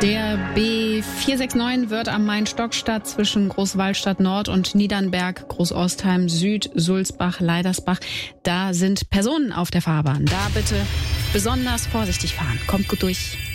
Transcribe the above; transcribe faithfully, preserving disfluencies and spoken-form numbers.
Der B vier sechs neun wird am Main-Stockstadt zwischen Großwallstadt Nord und Niedernberg, Großostheim Süd, Sulzbach, Leidersbach. Da sind Personen auf der Fahrbahn. Da bitte besonders vorsichtig fahren. Kommt gut durch.